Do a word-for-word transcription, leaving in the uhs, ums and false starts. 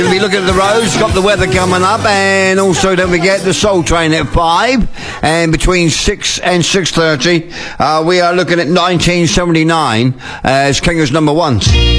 We'll be looking at the roads, got the weather coming up, and also don't forget the Soul Train at five, and between six and six thirty, uh, we are looking at nineteen seventy-nine as Kinga's number one.